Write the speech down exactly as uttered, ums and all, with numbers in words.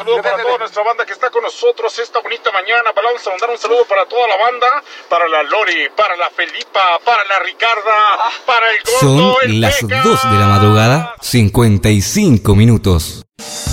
saludo para toda nuestra banda que está con nosotros esta bonita mañana. Vamos a mandar un saludo para toda la banda, para la Lori, para la Felipa, para la Ricarda, para el Gordo, Son el las Peca. dos de la madrugada, cincuenta y cinco minutos.